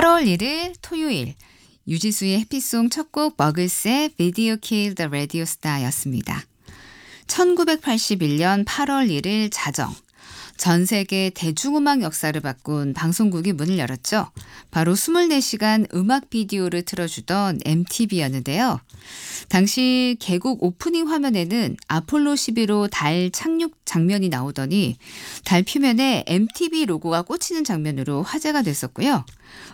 8월 1일 토요일 유지수의 해피송 첫 곡 머글셋 Video Kill the Radio Star였습니다. 1981년 8월 1일 자정 전 세계 대중음악 역사를 바꾼 방송국이 문을 열었죠. 바로 24시간 음악 비디오를 틀어주던 MTV였는데요. 당시 개국 오프닝 화면에는 아폴로 11호 달 착륙 장면이 나오더니 달 표면에 MTV 로고가 꽂히는 장면으로 화제가 됐었고요.